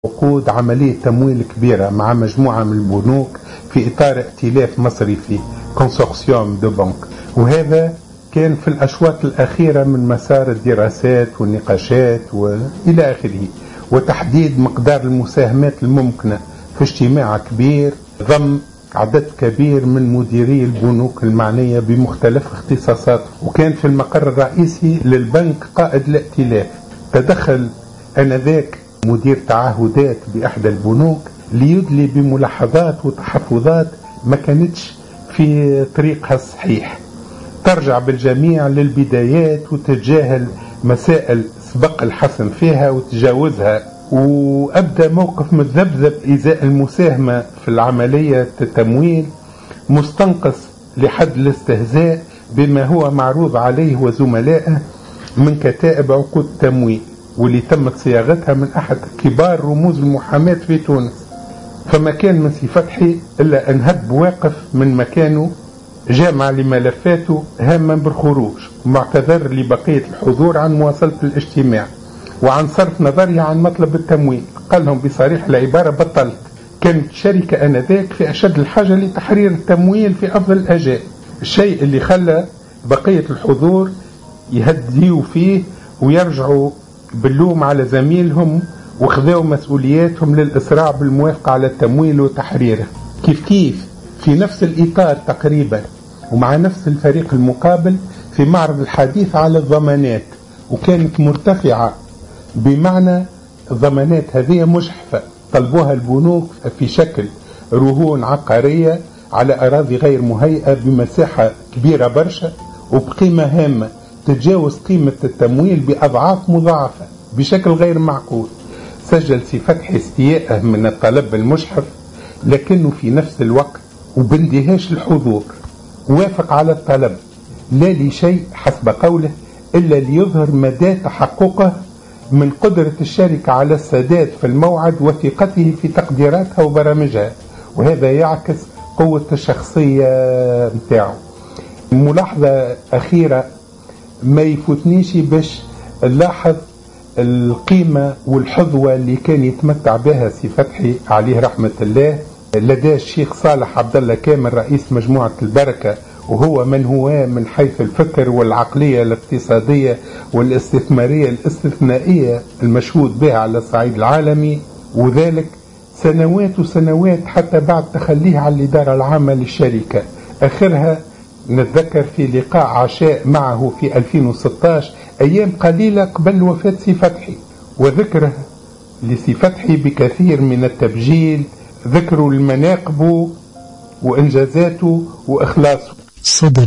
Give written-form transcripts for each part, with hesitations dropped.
وقود عملية تمويل كبيرة مع مجموعة من البنوك في إطار ائتلاف مصرفي كونسورسيوم دو بنك، وهذا كان في الأشواط الأخيرة من مسار الدراسات والنقاشات وإلى آخره، وتحديد مقدار المساهمات الممكنة في اجتماع كبير ضم عدد كبير من مديري البنوك المعنية بمختلف اختصاصات، وكان في المقر الرئيسي للبنك قائد الائتلاف. تدخل آنذاك مدير تعهدات بإحدى البنوك ليدلي بملاحظات وتحفظات ما كانتش في طريقها الصحيح، ترجع بالجميع للبدايات وتتجاهل مسائل سبق الحسم فيها وتجاوزها، وأبدأ موقف متذبذب إزاء المساهمة في العملية التمويل، مستنقص لحد الاستهزاء بما هو معروض عليه وزملائه من كتائب عقود تمويل، واللي تمت صياغتها من أحد كبار رموز المحاماة في تونس. فما كان من سي فتحي إلا أن هب واقف من مكانه جامع لملفاته هاما بالخروج، معتذر لبقية الحضور عن مواصلة الاجتماع وعن صرف نظري عن مطلب التمويل. قال لهم بصريح العبارة: بطلت. كانت الشركة آنذاك في أشد الحاجة لتحرير التمويل في أفضل الأجال، الشيء اللي خلى بقية الحضور يهديوا فيه ويرجعوا باللوم على زميلهم وخذوا مسؤولياتهم للإسراع بالموافقة على التمويل وتحريره. كيف في نفس الإطار تقريبا ومع نفس الفريق المقابل في معرض الحديث على الضمانات، وكانت مرتفعة بمعنى الضمانات هذه مجحفة طلبوها البنوك في شكل رهون عقارية على أراضي غير مهيئة بمساحة كبيرة برشا وبقيمة هامة تتجاوز قيمة التمويل بأضعاف مضاعفة بشكل غير معقول. سجل سي فتحي استياءه من الطلب المجحف، لكنه في نفس الوقت وباندهاش الحضور وافق على الطلب، لا لشيء حسب قوله إلا ليظهر مدى تحققه من قدرة الشركة على السداد في الموعد وثقته في تقديراتها وبرامجها، وهذا يعكس قوة الشخصية متاعه. ملاحظة أخيرة ما يفوتنيش باش نلاحظ القيمة والحظوة اللي كان يتمتع بها سي فتحي عليه رحمة الله لدى الشيخ صالح عبد الله كامل رئيس مجموعة البركة، وهو من هو من حيث الفكر والعقلية الاقتصادية والاستثمارية الاستثنائية المشهود بها على الصعيد العالمي، وذلك سنوات وسنوات حتى بعد تخليه على الإدارة العامة للشركة. آخرها نتذكر في لقاء عشاء معه في 2016 أيام قليلة قبل وفاة سي فتحي، وذكره لسي فتحي بكثير من التبجيل، ذكروا المناقب وإنجازاته وإخلاصه. صدى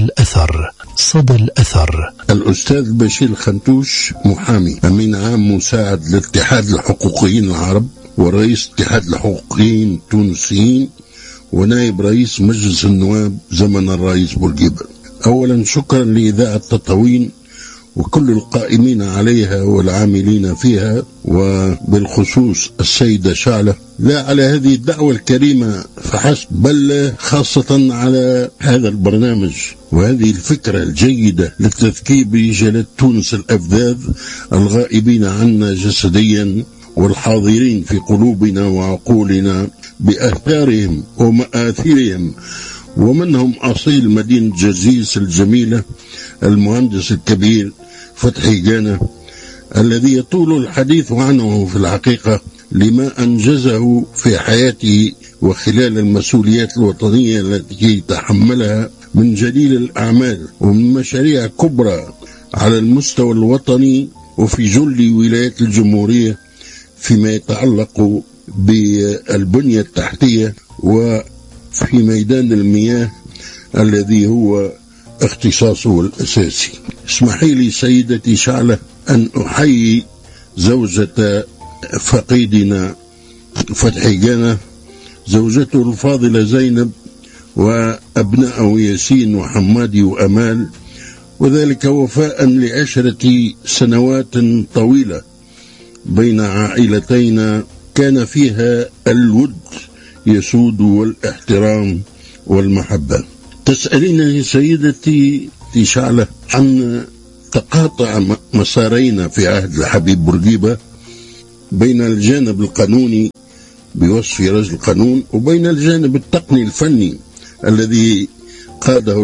الأثر الأستاذ بشير خنتوش، محامي، أمين عام مساعد لاتحاد الحقوقيين العرب ورئيس اتحاد الحقوقيين التونسيين ونائب رئيس مجلس النواب زمن الرئيس بورقيبة. أولا شكرا لإذاعة تطاوين وكل القائمين عليها والعاملين فيها، وبالخصوص السيدة شعلة، لا على هذه الدعوة الكريمة فحسب، بل خاصة على هذا البرنامج وهذه الفكرة الجيدة للتذكير برجالات تونس الأفذاذ الغائبين عنا جسديا والحاضرين في قلوبنا وعقولنا بآثارهم ومآثرهم، ومنهم أصيل مدينة جزيس الجميلة المهندس الكبير فتحي جانا، الذي يطول الحديث عنه في الحقيقة لما أنجزه في حياته وخلال المسؤوليات الوطنية التي تحملها من جليل الأعمال ومن مشاريع كبرى على المستوى الوطني وفي جل ولايات الجمهورية فيما يتعلق بالبنية التحتية وفي ميدان المياه الذي هو اختصاصه الأساسي. اسمحي لي سيدتي شعلة أن أحيي زوجة فقيدنا فتحي جانا، زوجته الفاضلة زينب، وأبنائه ياسين وحمادي وأمال، وذلك وفاء لعشرة سنوات طويلة بين عائلتين كان فيها الود يسود والاحترام والمحبة. تسألينني سيدتي شعلة عن تقاطع مسارينا في عهد الحبيب بورقيبة بين الجانب القانوني بوصف رجل قانون وبين الجانب التقني الفني الذي قاده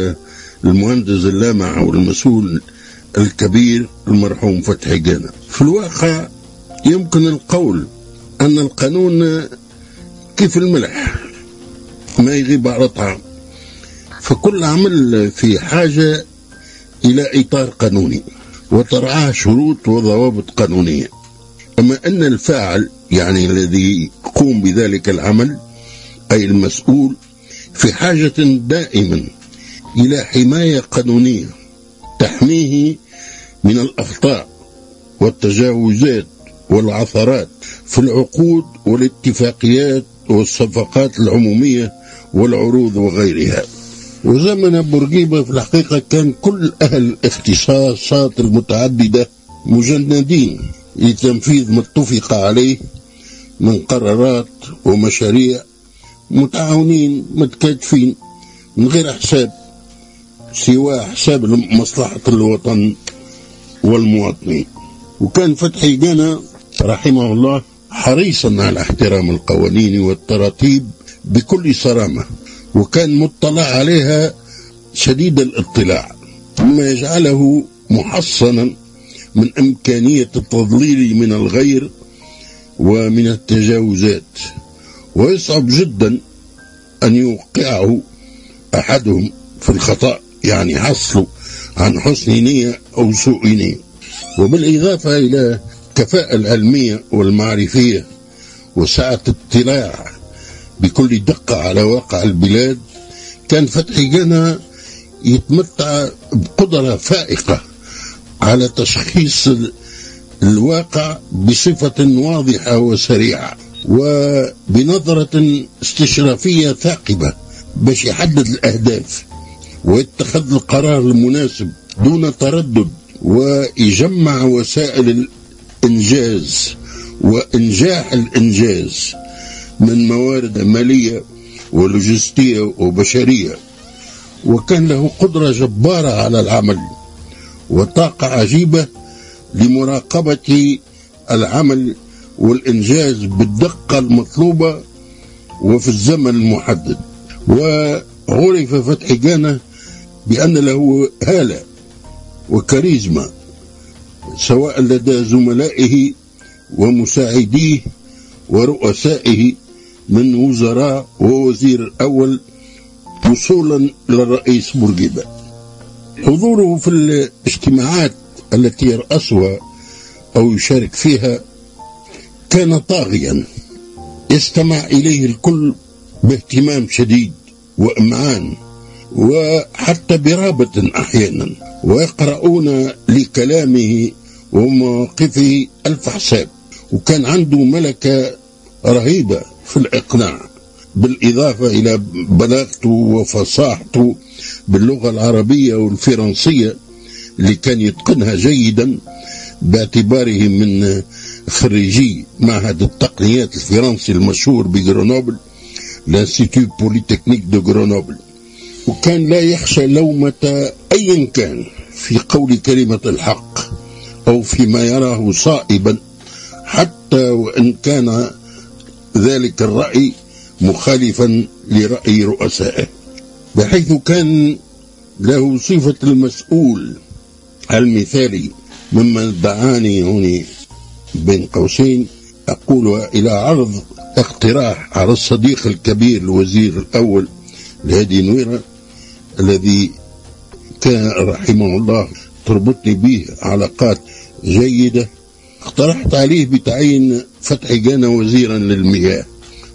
المهندس اللامع والمسؤول الكبير المرحوم فتحي جانا. في الواقع يمكن القول أن القانون كيف الملح ما يغيب على طعام، فكل عمل في حاجة إلى إطار قانوني وترعاه شروط وضوابط قانونية. أما أن الفاعل يعني الذي يقوم بذلك العمل أي المسؤول في حاجة دائما إلى حماية قانونية تحميه من الأخطاء والتجاوزات والعثرات في العقود والاتفاقيات والصفقات العمومية والعروض وغيرها. وزمن بورقيبة في الحقيقة كان كل أهل الاختصاصات المتعددة مجندين لتنفيذ ما اتفق عليه من قرارات ومشاريع، متعاونين متكاتفين من غير حساب سوى حساب مصلحة الوطن والمواطنين. وكان فتحي جانا رحمه الله حريصا على احترام القوانين والتراتيب بكل صرامة، وكان مطلع عليها شديد الاطلاع، مما يجعله محصنا من إمكانية التضليل من الغير ومن التجاوزات، ويصعب جدا أن يوقعه أحدهم في الخطأ، يعني حصله عن حسن نية أو سوء نية. وبالإضافة إلى الكفاءة العلمية والمعرفية وسعة الاطلاع بكل دقة على واقع البلاد، كان فتحي جانا يتمتع بقدرة فائقة على تشخيص الواقع بصفة واضحة وسريعة وبنظرة استشرافية ثاقبة باش يحدد الأهداف ويتخذ القرار المناسب دون تردد، ويجمع وسائل الإنجاز وإنجاح الإنجاز من موارد مالية ولوجستية وبشرية. وكان له قدرة جبارة على العمل وطاقة عجيبة لمراقبة العمل والإنجاز بالدقة المطلوبة وفي الزمن المحدد. وعرف فتحي جانا بأن له هالة وكاريزما سواء لدى زملائه ومساعديه ورؤسائه من وزراء ووزير الأول وصولا للرئيس بورقيبة. حضوره في الاجتماعات التي يرأسها أو يشارك فيها كان طاغيا، يستمع إليه الكل باهتمام شديد وإمعان وحتى برابة أحيانا، ويقرؤون لكلامه ومواقفه ألف حساب. وكان عنده ملكة رهيبة في الإقناع، بالإضافة إلى بلاغته وفصاحته باللغة العربية والفرنسية اللي كان يتقنها جيدا باعتباره من خريجي معهد التقنيات الفرنسي المشهور بغرونوبل، الانستيتو بوليتكنيك دو غرونوبل. وكان لا يخشى لومة أي كان في قول كلمة الحق أو فيما يراه صائبا، حتى وإن كان ذلك الرأي مخالفا لرأي رؤسائه، بحيث كان له صفة المسؤول المثالي، مما دعاني هنا بين قوسين أقول إلى عرض اقتراح على الصديق الكبير الوزير الأول الهادي نويرة الذي كان رحمه الله تربطني به علاقات جيدة. اقترحت عليه بتعيين فتحي جانا وزيرا للمياه،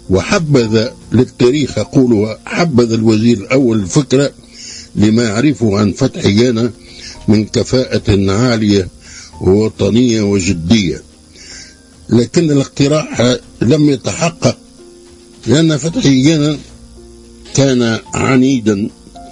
وحبذ للتاريخ أقولها حبذ الوزير الأول الفكرة لما يعرفه عن فتحي جانا من كفاءة عالية ووطنية وجدية. لكن الاقتراح لم يتحقق، لأن فتحي جانا كان عنيدا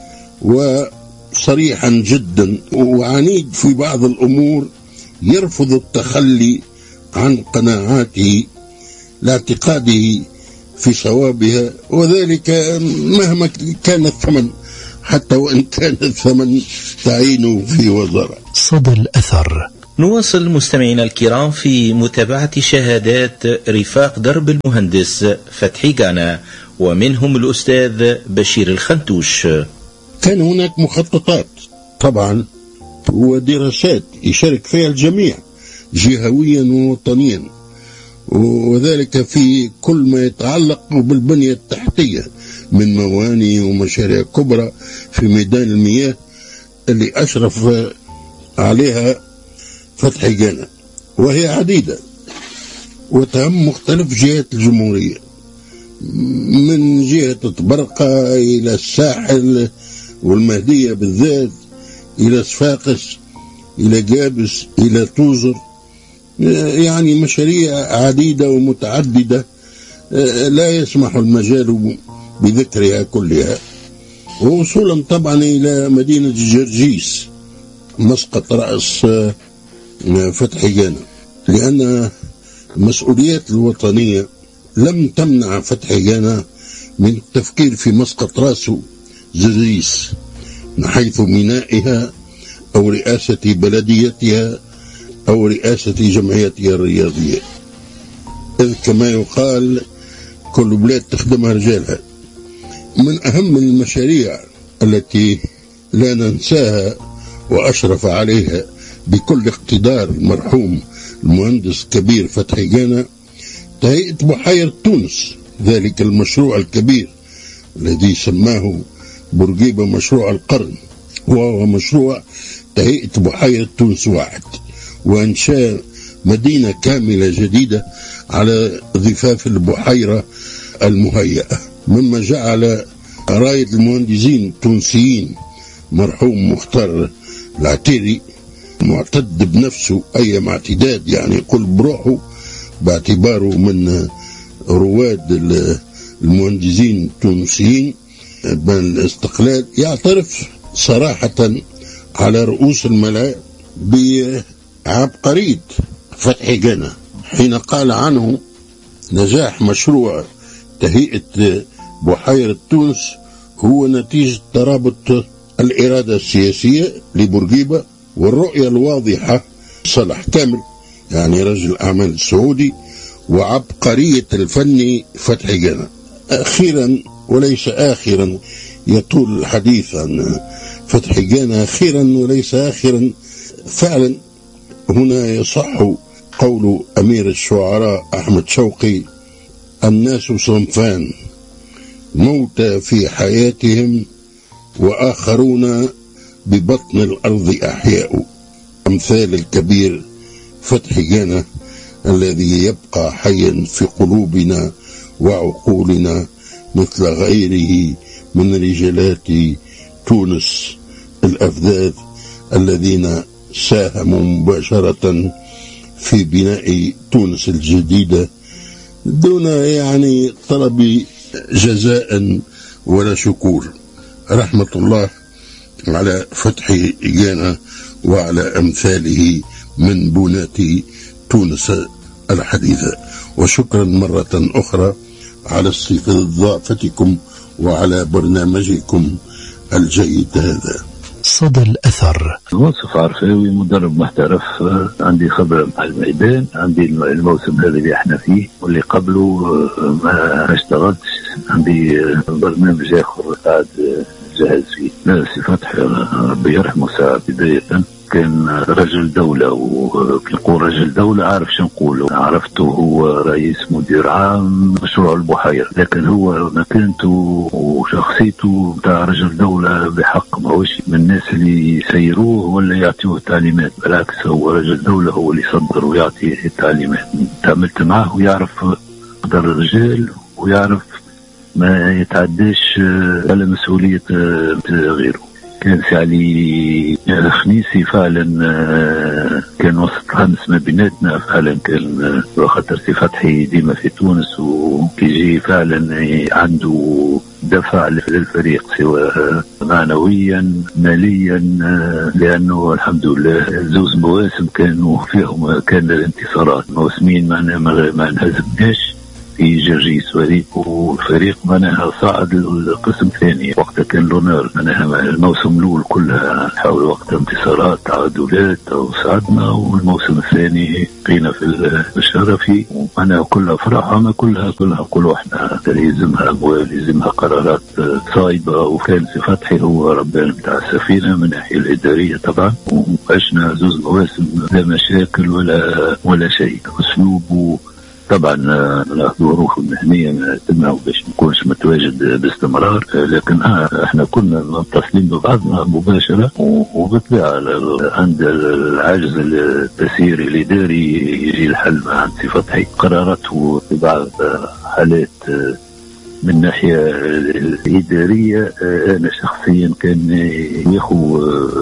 وصريحا جدا وعنيد في بعض الأمور، يرفض التخلي عن قناعاته لاعتقاده في صوابها، وذلك مهما كان الثمن، حتى وإن كان الثمن تعينه في وزارة. صدى الأثر نواصل مستمعينا الكرام في متابعة شهادات رفاق درب المهندس فتحي جانا، ومنهم الأستاذ بشير الخنتوش. كان هناك مخططات طبعا ودراسات يشارك فيها الجميع جهويا ووطنيا، وذلك في كل ما يتعلق بالبنية التحتية من مواني ومشاريع كبرى في ميدان المياه اللي أشرف عليها فتحي جانا، وهي عديدة وتهم مختلف جهات الجمهورية، من جهة طبرقة إلى الساحل والمهدية بالذات، إلى صفاقس، إلى جابس، إلى توزر، يعني مشاريع عديدة ومتعددة لا يسمح المجال بذكرها كلها، ووصولا طبعا إلى مدينة جرجيس مسقط رأس فتحي جانا، لأن المسؤوليات الوطنية لم تمنع فتحي جانا من التفكير في مسقط رأسه جرجيس من حيث مينائها أو رئاسة بلديتها أو رئاسة جمعيتها الرياضية، إذ كما يقال كل بلاد تخدمها رجالها. من أهم المشاريع التي لا ننساها وأشرف عليها بكل اقتدار المرحوم المهندس الكبير فتحي جانا تهيئة بحيرة تونس، ذلك المشروع الكبير الذي سماه بورقيبة مشروع القرن، وهو مشروع تهيئة بحيرة تونس واحد، وإنشاء مدينة كاملة جديدة على ضفاف البحيرة المهيئة، مما جعل رائد المهندسين التونسيين مرحوم مختار العتيري معتد بنفسه أي اعتداد، يعني يقول بروحه باعتباره من رواد المهندسين التونسيين بين الاستقلال، يعترف صراحة على رؤوس الملاء بعبقرية فتحي جانا حين قال عنه نجاح مشروع تهيئة بحيرة تونس هو نتيجة ترابط الإرادة السياسية لبورقيبة والرؤية الواضحة صلاح كامل، يعني رجل أعمال سعودي، وعبقرية الفني فتحي جانا. أخيرا وليس آخرا، يطول الحديث عن فتحي جانا، أخيرا وليس آخرا، فعلا هنا يصح قول أمير الشعراء أحمد شوقي: الناس صنفان، موتى في حياتهم وآخرون ببطن الأرض أحياء. أمثال الكبير فتحي جانا الذي يبقى حيا في قلوبنا وعقولنا مثل غيره من رجالات تونس الأفذاذ الذين ساهموا مباشرة في بناء تونس الجديدة دون يعني طلب جزاء ولا شكور. رحمة الله على فتحي جانا وعلى أمثاله من بنات تونس الحديثة، وشكرا مرة أخرى على استضافتكم وعلى برنامجكم الجيد هذا. صدى الأثر. منصف عرفاوي، مدرب محترف، عندي خبرة مع الميدان، عندي الموسم هذا اللي احنا فيه واللي قبله ما اشتغلتش، عندي برنامج آخر قاعد جاهز فيه. لا، سي فتحي ربي يرحمه ساعة بداية كان رجل دولة، وكنقول رجل دولة عارف شو نقوله. عرفته هو رئيس مدير عام مشروع البحيرة، لكن هو مكانته وشخصيته بتاع رجل دولة بحق، ما هوش من الناس اللي يسيروه ولا يعطيوه تعليمات، بالعكس هو رجل دولة، هو اللي يصدر ويعطي التعليمات. تعاملت معه ويعرف قدر الرجال ويعرف ما يتعداش على مسؤولية غيره. كان سي علي خنيسي فعلا كان وسط خمس ما بيناتنا، فعلا كان خاطر سي فتحي ديما في تونس وكيجي فعلا عنده دفع للفريق سواء معنويا ماليا، لأنه الحمد لله زوز مواسم كانوا فيهم كان الانتصارات، موسمين ما انهزمناش في جرجيس فريق، والفريق معناها صعد القسم الثاني. وقتها كان لونر معناها الموسم الأول كلها حول وقت انتصارات تعادلات وصعدنا، والموسم الثاني بقينا في الشرفي ومعناها كلها فرحة، ما كلها كل احنا يلزمها أموال يلزمها قرارات صايبة. وكان سي فتحي هو ربان بتاع السفينة من الناحية الإدارية طبعا، وعشنا زوز مواسم لا مشاكل ولا شيء. أسلوبه طبعا ظروف المهنية ما تمنعه باش نكونش متواجد باستمرار، لكن احنا كنا متصلين ببعضنا مباشرة، وبالطبيعة عند العجز التسييري الإداري يجي الحل مع سي فتحي. قراراته في بعض حالات من الناحية الإدارية أنا شخصيا كان ياخو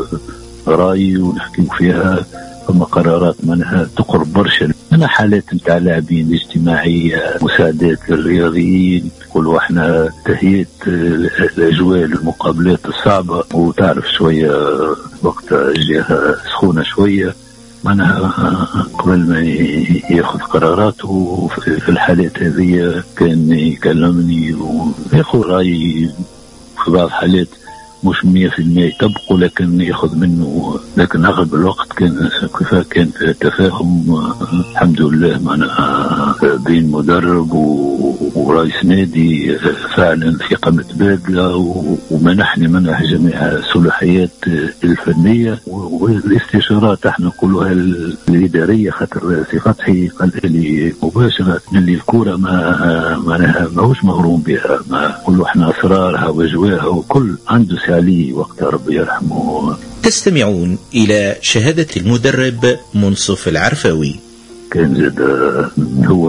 رأي ونحكي فيها، ثم قرارات منها تقرب برشا. أنا حالات نتاع لاعبين اجتماعية، مساعدات للرياضيين، قولوا احنا تهيئة الأجواء للمقابلات الصعبة، وتعرف شوية وقت الجهة سخونة شوية معناها قبل ما ياخذ قراراته. في الحالات هذه كان يكلمني وياخذ رأي في بعض الحالات مش 100% يطبقوا، لكن ياخذ منه. لكن اغلب الوقت كان كان تفاهم الحمد لله معناها بين مدرب ورئيس نادي فعلا ثقة متبادلة، ومنحني منح جميع الصلاحيات الفنية والاستشارات احنا نقولوها الإدارية. خاطر سي فتحي قال لي مباشرة اللي الكورة معناها ماهوش مغروم بها، ما كله احنا أسرارها وأجواها وكل عنده علي وقت ربي يرحمه. تستمعون إلى شهادة المدرب منصف العرفاوي. كان زاد هو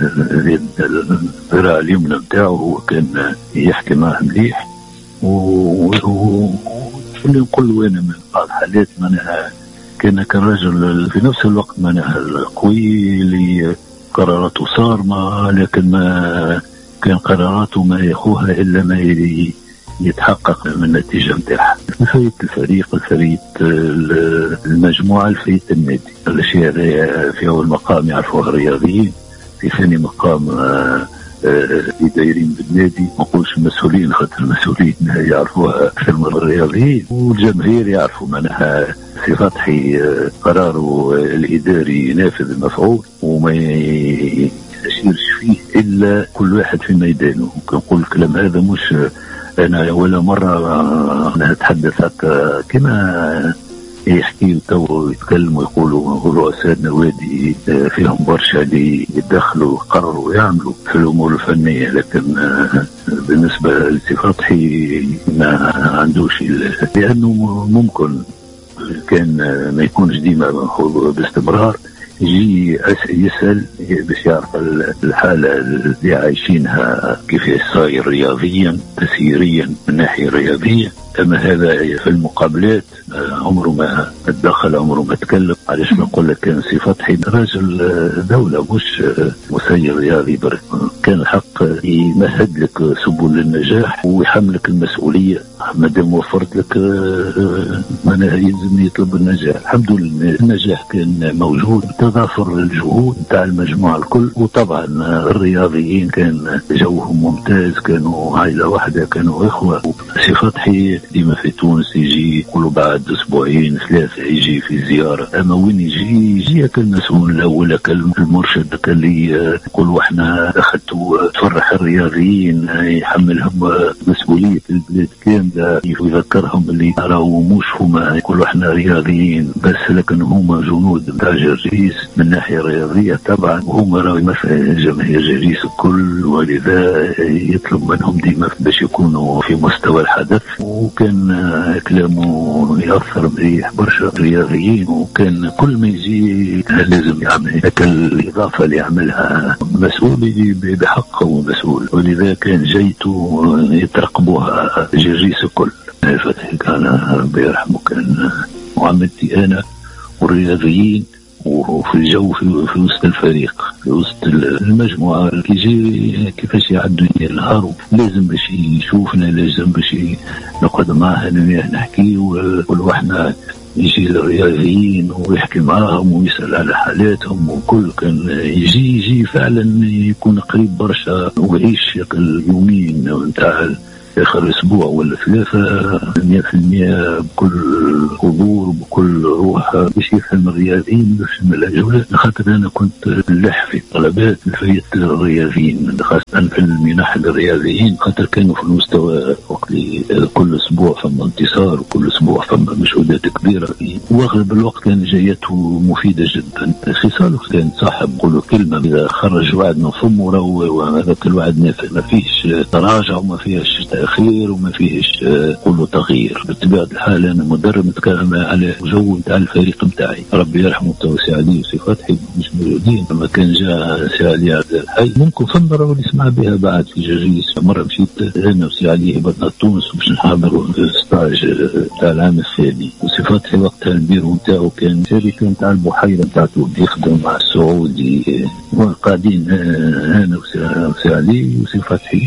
الذراع اليمنى بتاعه، هو كان يحكي معه مليح، واللي نقول له أنا من بعض الحالات معناها كان رجل في نفس الوقت معناها قوي اللي قراراته صارمة، لكن ما كان قراراته ما يأخوها إلا ما يتحقق من النتيجة متاعها. الفريق المجموعة الفريق النادي، الأشياء هذه في أول مقام يعرفوها الرياضيين، في ثاني مقام دايرين بالنادي، ما نقولش المسؤولين خاطر المسؤولين يعرفوها أكثر من الرياضيين، والجماهير يعرفوا معناها سي فتحي قراره الإداري ينافذ المفعول وما يشيرش فيه إلا كل واحد في ميدانه. نقول الكلام هذا مش أنا ولا مرة نتحدث هكا كما يحكي تو يتكلموا يقولوا رؤساء النوادي فيهم برشا اللي يدخلوا ويقرروا ويعملوا في الأمور الفنية، لكن بالنسبة لسي فتحي ما عندوش، لأنه ممكن كان ما يكونش ديما باستمرار يجي يسأل باش يعرف الحالة اللي عايشينها كيف صاير رياضيا تسييريا من الناحية الرياضية. أما هذا في المقابلات عمره ما تدخل، عمره ما تكلم. علاش نقول لك كان سي فتحي راجل دولة مش مسير رياضي برك، كان الحق يمهد لك سبل النجاح ويحملك المسؤولية ما دام وفرت لك معناها يلزم يطلب النجاح. الحمد لله النجاح كان موجود، تضافر الجهود نتاع المجموعة الكل، وطبعا الرياضيين كان جوهم ممتاز، كانوا عائلة واحدة، كانوا إخوة. سي فتحي ديما في تونس يجي يقولوا بعد أسبوعين 3 يجي في زيارة، أما وين يجي كالمسؤول الأول كالمرشد كاللي يقولوا احنا أخذتوا تفرح الرياضيين يحملهم مسؤولية البلاد كاملة، يذكرهم اللي راهو مش هما يقولوا احنا رياضيين بس، لكن هما جنود نتاع جرجيس من ناحية رياضية طبعا، وهما راهو يمثل جماهير جرجيس الكل، ولذا يطلب منهم ديما باش يكونوا في مستوى الحدث. وكان كلامه يأثر مليح برشا الرياضيين، وكان كل ما يجي لازم يعمل الإضافة اللي يعملها مسؤول بحقه ومسؤول، ولذا كان جيته يترقبوها جرجيس الكل. فتحي كان ربي يرحمه كان معاملتي أنا والرياضيين وفي الجو في وسط الفريق، في وسط المجموعة كيجي كيفاش يعدوا ينهاروا، لازم باش يشوفنا، لازم باش نقعد معاه نحكي ونقولوا احنا يجي للرياضيين ويحكي معاهم ويسأل على حالاتهم وكل، كان يجي فعلا يكون قريب برشا ويعيش اليومين نتاع آخر أسبوع ولا 3 100% بكل حضور وبكل روح باش يفهم الرياضيين باش من الأجواء. خاطر أنا كنت نلح في طلبات لفية الرياضيين خاصة في المنح للرياضيين، خاطر كانوا في المستوى وقت كل أسبوع فما انتصار وكل أسبوع فما مشهودات كبيرة، وأغلب الوقت كان جايته مفيدة جدا. خصاله كان صاحب قولوا كلمة إذا خرج وعد من فمه وهذاك الوعد نافع، ما فيش تراجع وما فيش خير وما فيهش كله تغيير. بطبيعة الحال أنا مدرب نتكلم على جو نتاع الفريق نتاعي، ربي يرحمه تو سي علي وسي فتحي مش موجودين. لما كان جاء سي علي عبد الحي ممكن فنظرة واللي سمع بها بعد في جرجيس. مرة مشيت أنا وسي علي هبطنا تونس باش نحضروا ستاج تاع العام الثاني، وسي فتحي وقتها البيرو نتاعو كان شركة نتاع البحيرة نتاعته يخدم مع السعودي، وقاعدين أنا وسي علي وسي فتحي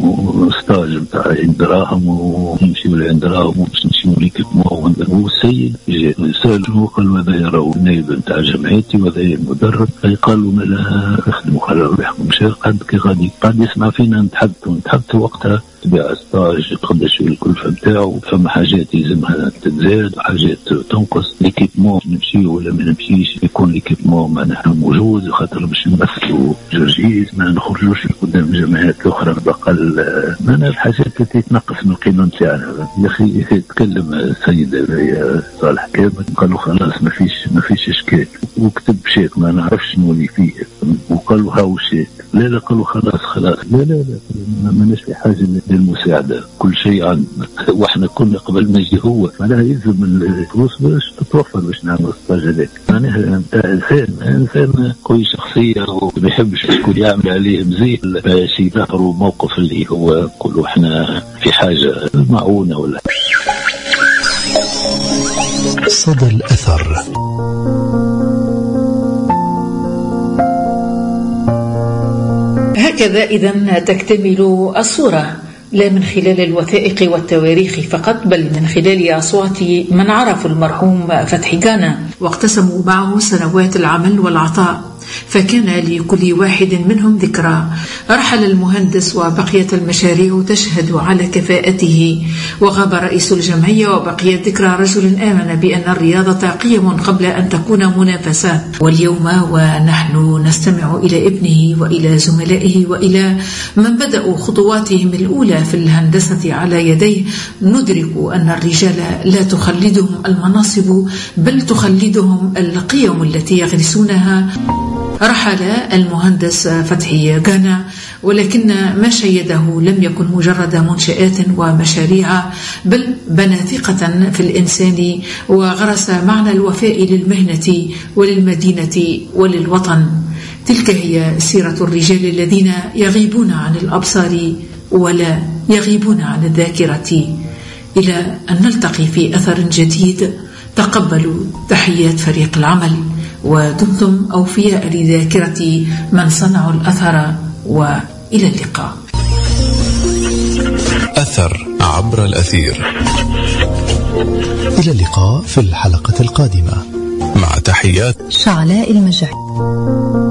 وستاج نتاع دراهم ونمشيو لعند دراهم باش نمشيو ليكيب مو. والسيد جاء سالو وقال هذا يراو النائب نتاع جمعيتي وهذا المدرب، قالوا مالا اخدموا على روحكم. مشى قعد كي غادي قاعد يسمع فينا نتحدثوا وقتها تبع ستاج قداش الكلفه نتاعو، فما حاجات يلزمها تتزاد وحاجات تنقص. ليكيبمون نمشيو ولا ما نمشيش، يكون ليكيبمون ما نحن موجود خاطر باش نمثلوا جرجيس، ما نخرجوش قدام الجماعات الاخرى بقل مانا الحاجات اللي تتنقص من القيمه نتاعنا. يا اخي تكلم السيد صالح كامل قالوا خلاص ما فيش اشكال، وكتب شيك ما نعرفش شنو اللي فيه، وقالوا هاو شيك لا قالوا خلاص لا ماناش في حاجه للمساعده، كل شيء عندنا. واحنا كنا قبل ما يجي هو معناها يلزم الفلوس باش تتوفر باش نعمل الستاج هذاك. معناها نتاع انسان قوي شخصيه وما يحبش الكل يعمل عليه مزيل باش يظهروا موقف اللي هو يقولوا احنا في حاجه معونه ولا. صدى الأثر. هكذا إذن تكتمل الصورة، لا من خلال الوثائق والتواريخ فقط بل من خلال أصوات من عرفوا المرحوم فتحي غانا واقتسموا معه سنوات العمل والعطاء، فكان لكل واحد منهم ذكرى. رحل المهندس وبقيت المشاريع تشهد على كفاءته، وغاب رئيس الجمعية وبقيت ذكرى رجل آمن بأن الرياضة قيم قبل أن تكون منافسات. واليوم ونحن نستمع إلى ابنه وإلى زملائه وإلى من بدأوا خطواتهم الأولى في الهندسة على يديه، ندرك أن الرجال لا تخلدهم المناصب بل تخلدهم القيم التي يغرسونها. رحل المهندس فتحي غانا، ولكن ما شيده لم يكن مجرد منشآت ومشاريع، بل بنى ثقة في الإنسان وغرس معنى الوفاء للمهنة وللمدينة وللوطن. تلك هي سيرة الرجال الذين يغيبون عن الأبصار ولا يغيبون عن الذاكرة. إلى أن نلتقي في أثر جديد، تقبلوا تحيات فريق العمل ودمتم أوفياء لذاكرة من صنعوا الأثر، وإلى اللقاء. أثر عبر الأثير. إلى اللقاء في الحلقة القادمة، مع تحيات شعلاء المجاهد.